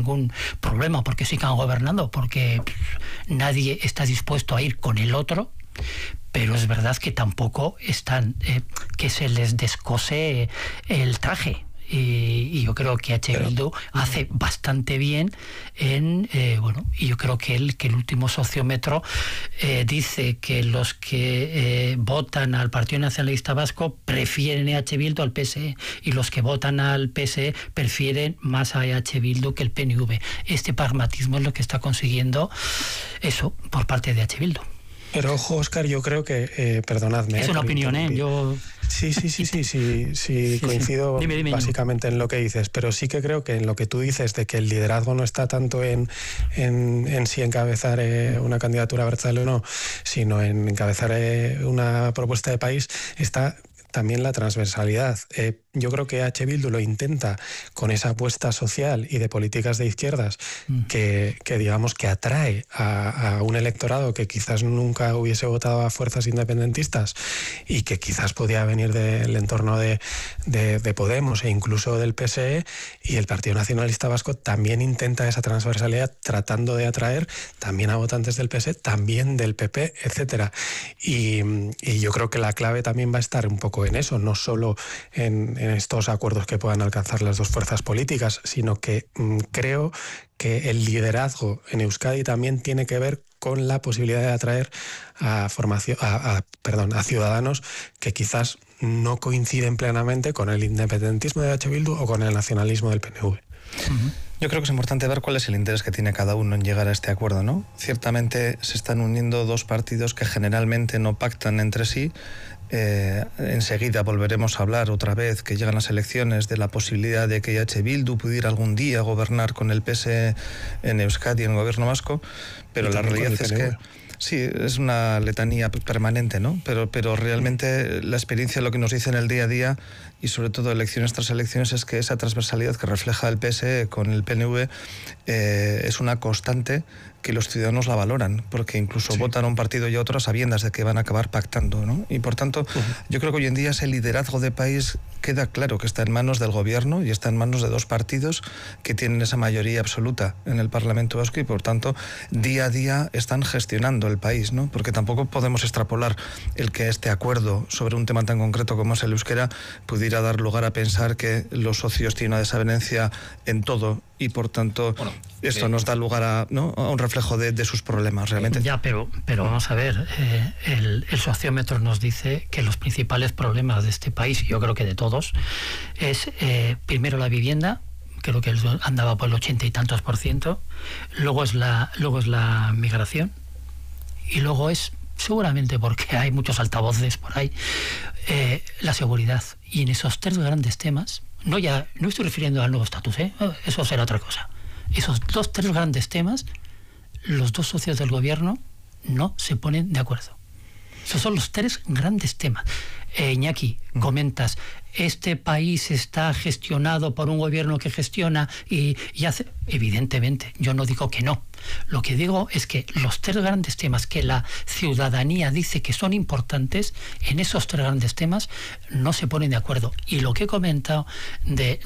ningún problema porque sigan gobernando, porque nadie está dispuesto a ir con el otro, pero es verdad que tampoco están que se les descose el traje. Y yo creo que H. Bildu hace bastante bien en y yo creo que el último sociómetro dice que los que votan al Partido Nacionalista Vasco prefieren H. Bildu al PSE, y los que votan al PSE prefieren más a H. Bildu que el PNV. Este pragmatismo es lo que está consiguiendo eso por parte de H. Bildu. Pero ojo, Óscar, yo creo que, perdonadme. Es una opinión, yo... Sí, coincido dime, básicamente en lo que dices, pero sí que creo que en lo que tú dices de que el liderazgo no está tanto en sí encabezar una candidatura Abertzale o no, sino en encabezar una propuesta de país, está también la transversalidad. Yo creo que H. Bildu lo intenta con esa apuesta social y de políticas de izquierdas que digamos que atrae a un electorado que quizás nunca hubiese votado a fuerzas independentistas y que quizás podía venir del entorno de Podemos e incluso del PSE, y el Partido Nacionalista Vasco también intenta esa transversalidad tratando de atraer también a votantes del PSE, también del PP, etcétera. Y yo creo que la clave también va a estar un poco en eso, no solo en estos acuerdos que puedan alcanzar las dos fuerzas políticas, sino que creo que el liderazgo en Euskadi también tiene que ver con la posibilidad de atraer a ciudadanos que quizás no coinciden plenamente con el independentismo de H. Bildu o con el nacionalismo del PNV. Yo creo que es importante ver cuál es el interés que tiene cada uno en llegar a este acuerdo, ¿no? Ciertamente se están uniendo dos partidos que generalmente no pactan entre sí. Enseguida volveremos a hablar otra vez que llegan las elecciones de la posibilidad de que H. Bildu pudiera algún día gobernar con el PSE en Euskadi, en el gobierno vasco, pero la realidad es que sí, es una letanía permanente, ¿no? Pero realmente la experiencia, lo que nos dice en el día a día, y sobre todo elecciones tras elecciones, es que esa transversalidad que refleja el PSE con el PNV es una constante que los ciudadanos la valoran, porque incluso votan a un partido y a otro a sabiendas de que van a acabar pactando, ¿no? Y por tanto, yo creo que hoy en día ese liderazgo de país queda claro que está en manos del gobierno y está en manos de dos partidos que tienen esa mayoría absoluta en el Parlamento Vasco y por tanto día a día están gestionando el país, ¿no? Porque tampoco podemos extrapolar el que este acuerdo sobre un tema tan concreto como es el euskera pudiera dar lugar a pensar que los socios tienen una desavenencia en todo y por tanto esto nos da lugar a un reflejo de sus problemas realmente. Ya, pero vamos a ver, el sociómetro nos dice que los principales problemas de este país, yo creo que de todos, es primero la vivienda, creo que andaba por el 80 y tantos %, luego es la migración y luego es, seguramente porque hay muchos altavoces por ahí, la seguridad. Y en esos tres grandes temas, no estoy refiriendo al nuevo estatus, eso será otra cosa. Esos tres grandes temas, los dos socios del gobierno no se ponen de acuerdo. Esos son los tres grandes temas. Iñaki, comentas, este país está gestionado por un gobierno que gestiona y hace... Evidentemente, yo no digo que no. Lo que digo es que los tres grandes temas que la ciudadanía dice que son importantes, en esos tres grandes temas no se ponen de acuerdo. Y lo que he comentado de